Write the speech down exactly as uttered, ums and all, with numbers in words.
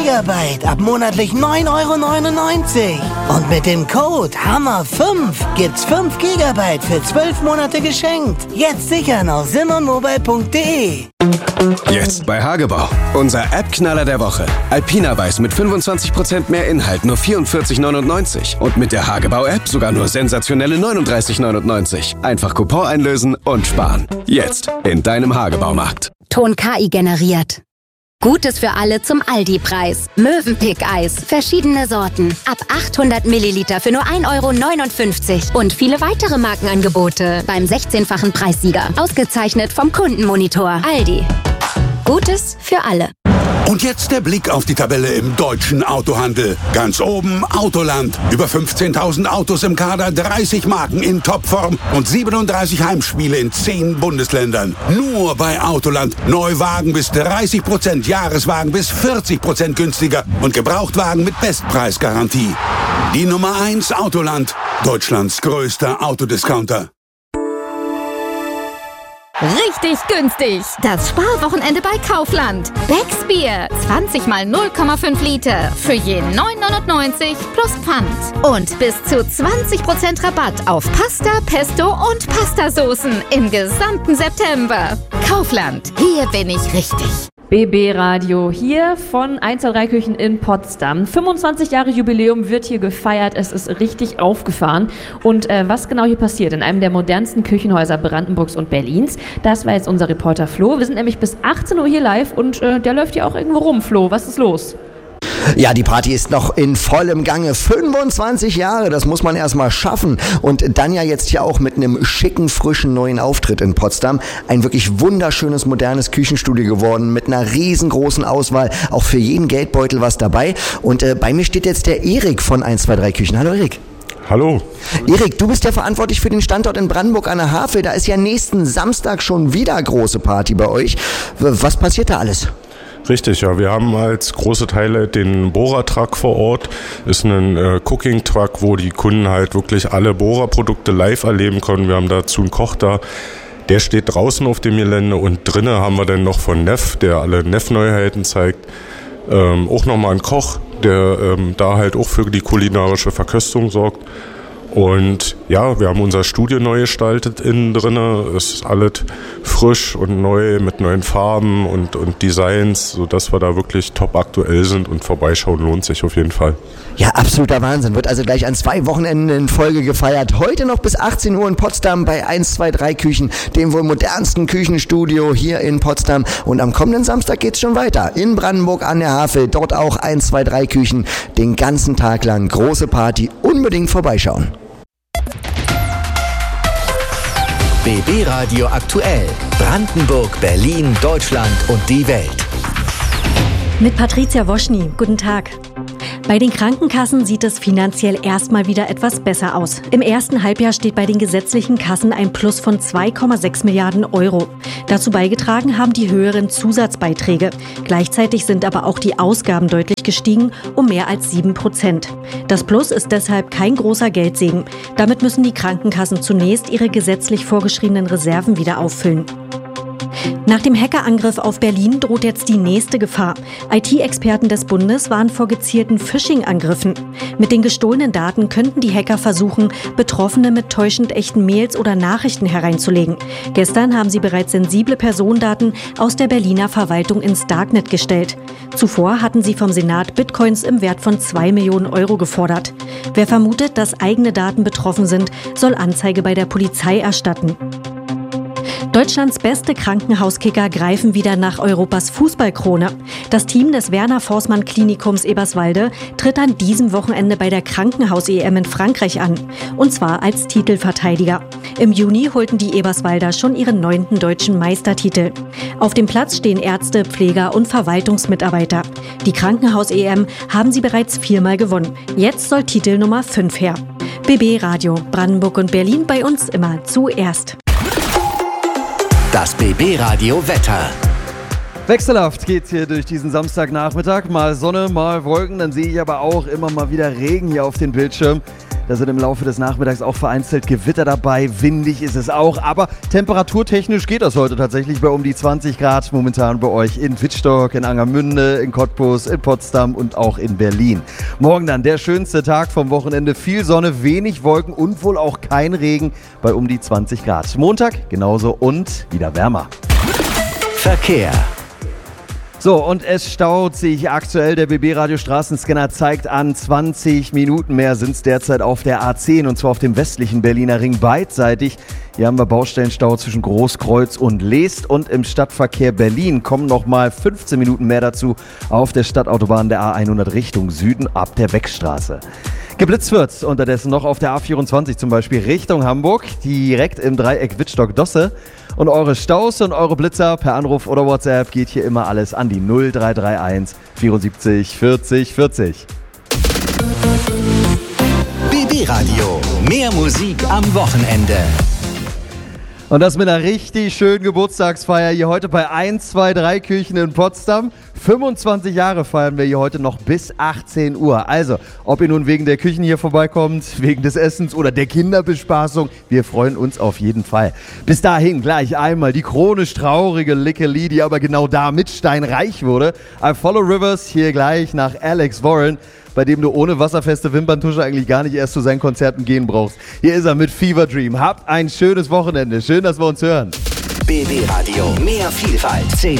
Gigabyte ab monatlich neun Euro neunundneunzig. Und mit dem Code Hammer fünf gibt's fünf Gigabyte für zwölf Monate geschenkt. Jetzt sichern auf simonmobile punkt de. Jetzt bei Hagebau. Unser App-Knaller der Woche. Alpina Weiß mit fünfundzwanzig Prozent mehr Inhalt, nur vierundvierzig neunundneunzig. Und mit der Hagebau-App sogar nur sensationelle neununddreißig neunundneunzig. Einfach Coupon einlösen und sparen. Jetzt in deinem Hagebaumarkt. Ton K I generiert. Gutes für alle zum Aldi-Preis. Mövenpick-Eis. Verschiedene Sorten. Ab achthundert Milliliter für nur ein Euro neunundfünfzig. Und viele weitere Markenangebote beim sechzehnfachen Preissieger. Ausgezeichnet vom Kundenmonitor. Aldi. Gutes für alle. Und jetzt der Blick auf die Tabelle im deutschen Autohandel. Ganz oben Autoland. Über fünfzehntausend Autos im Kader, dreißig Marken in Topform und siebenunddreißig Heimspiele in zehn Bundesländern. Nur bei Autoland. Neuwagen bis dreißig Prozent, Jahreswagen bis vierzig Prozent günstiger und Gebrauchtwagen mit Bestpreisgarantie. Die Nummer eins Autoland. Deutschlands größter Autodiscounter. Richtig günstig. Das Sparwochenende bei Kaufland. Becks Bier. zwanzig mal null Komma fünf Liter. Für je neun neunundneunzig plus Pfand. Und bis zu zwanzig Prozent Rabatt auf Pasta, Pesto und Pastasoßen im gesamten September. Kaufland. Hier bin ich richtig. B B Radio hier von eins zwei drei Küchen in Potsdam. fünfundzwanzig Jahre Jubiläum wird hier gefeiert. Es ist richtig aufgefahren. Und äh, was genau hier passiert in einem der modernsten Küchenhäuser Brandenburgs und Berlins, das war jetzt unser Reporter Flo. Wir sind nämlich bis achtzehn Uhr hier live und äh, der läuft hier auch irgendwo rum. Flo, was ist los? Ja, die Party ist noch in vollem Gange. fünfundzwanzig Jahre, das muss man erstmal schaffen. Und dann ja jetzt hier auch mit einem schicken, frischen neuen Auftritt in Potsdam. Ein wirklich wunderschönes, modernes Küchenstudio geworden mit einer riesengroßen Auswahl. Auch für jeden Geldbeutel was dabei. Und äh, bei mir steht jetzt der Erik von eins zwei drei Küchen. Hallo Erik. Hallo. Erik, du bist ja verantwortlich für den Standort in Brandenburg an der Havel. Da ist ja nächsten Samstag schon wieder große Party bei euch. Was passiert da alles? Richtig, ja. Wir haben als große Teile den Bohrer-Truck vor Ort. Ist ein äh, Cooking-Truck, wo die Kunden halt wirklich alle Bohrer-Produkte live erleben können. Wir haben dazu einen Koch da. Der steht draußen auf dem Gelände und drinnen haben wir dann noch von Neff, der alle Neff-Neuheiten zeigt, ähm, auch nochmal einen Koch, der ähm, da halt auch für die kulinarische Verköstung sorgt. Und ja, wir haben unser Studio neu gestaltet innen drin. Es ist alles frisch und neu mit neuen Farben und, und Designs, sodass wir da wirklich top aktuell sind und vorbeischauen lohnt sich auf jeden Fall. Ja, absoluter Wahnsinn. Wird also gleich an zwei Wochenenden in Folge gefeiert. Heute noch bis achtzehn Uhr in Potsdam bei eins zwei drei Küchen, dem wohl modernsten Küchenstudio hier in Potsdam. Und am kommenden Samstag geht's schon weiter. In Brandenburg an der Havel, dort auch eins zwei drei Küchen. Den ganzen Tag lang große Party. Unbedingt vorbeischauen. B B Radio aktuell. Brandenburg, Berlin, Deutschland und die Welt. Mit Patricia Woschny. Guten Tag. Bei den Krankenkassen sieht es finanziell erstmal wieder etwas besser aus. Im ersten Halbjahr steht bei den gesetzlichen Kassen ein Plus von zwei Komma sechs Milliarden Euro. Dazu beigetragen haben die höheren Zusatzbeiträge. Gleichzeitig sind aber auch die Ausgaben deutlich gestiegen, um mehr als sieben Prozent. Das Plus ist deshalb kein großer Geldsegen. Damit müssen die Krankenkassen zunächst ihre gesetzlich vorgeschriebenen Reserven wieder auffüllen. Nach dem Hackerangriff auf Berlin droht jetzt die nächste Gefahr. I T-Experten des Bundes warnen vor gezielten Phishing-Angriffen. Mit den gestohlenen Daten könnten die Hacker versuchen, Betroffene mit täuschend echten Mails oder Nachrichten hereinzulegen. Gestern haben sie bereits sensible Personendaten aus der Berliner Verwaltung ins Darknet gestellt. Zuvor hatten sie vom Senat Bitcoins im Wert von zwei Millionen Euro gefordert. Wer vermutet, dass eigene Daten betroffen sind, soll Anzeige bei der Polizei erstatten. Deutschlands beste Krankenhauskicker greifen wieder nach Europas Fußballkrone. Das Team des Werner-Forssmann-Klinikums Eberswalde tritt an diesem Wochenende bei der Krankenhaus-E M in Frankreich an. Und zwar als Titelverteidiger. Im Juni holten die Eberswalder schon ihren neunten deutschen Meistertitel. Auf dem Platz stehen Ärzte, Pfleger und Verwaltungsmitarbeiter. Die Krankenhaus-E M haben sie bereits viermal gewonnen. Jetzt soll Titel Nummer fünf her. B B Radio, Brandenburg und Berlin, bei uns immer zuerst. Das B B Radio Wetter. Wechselhaft geht's hier durch diesen Samstagnachmittag. Mal Sonne, mal Wolken. Dann sehe ich aber auch immer mal wieder Regen hier auf den Bildschirm. Da sind im Laufe des Nachmittags auch vereinzelt Gewitter dabei. Windig ist es auch, aber temperaturtechnisch geht das heute tatsächlich bei um die zwanzig Grad momentan bei euch in Wittstock, in Angermünde, in Cottbus, in Potsdam und auch in Berlin. Morgen dann der schönste Tag vom Wochenende. Viel Sonne, wenig Wolken und wohl auch kein Regen bei um die zwanzig Grad. Montag genauso und wieder wärmer. Verkehr. So, und es staut sich aktuell. Der B B-Radio-Straßenscanner zeigt an, zwanzig Minuten mehr sind es derzeit auf der A zehn und zwar auf dem westlichen Berliner Ring beidseitig. Hier haben wir Baustellenstau zwischen Großkreuz und Leest und im Stadtverkehr Berlin kommen nochmal fünfzehn Minuten mehr dazu auf der Stadtautobahn der A hundert Richtung Süden ab der Beckstraße. Geblitzt wird unterdessen noch auf der A vierundzwanzig zum Beispiel Richtung Hamburg, direkt im Dreieck Wittstock-Dosse. Und eure Staus und eure Blitzer per Anruf oder WhatsApp geht hier immer alles an die null drei drei eins vierundsiebzig vierzig vierzig. B B-Radio. Mehr Musik am Wochenende. Und das mit einer richtig schönen Geburtstagsfeier hier heute bei eins zwei drei Küchen in Potsdam. fünfundzwanzig Jahre feiern wir hier heute noch bis achtzehn Uhr. Also, ob ihr nun wegen der Küchen hier vorbeikommt, wegen des Essens oder der Kinderbespaßung, wir freuen uns auf jeden Fall. Bis dahin gleich einmal die chronisch traurige Lickeli, die aber genau da mit Stein reich wurde. I Follow Rivers hier gleich nach Alex Warren, bei dem du ohne wasserfeste Wimperntusche eigentlich gar nicht erst zu seinen Konzerten gehen brauchst. Hier ist er mit Fever Dream. Habt ein schönes Wochenende. Schön, dass wir uns hören. B B-Radio. Mehr Vielfalt.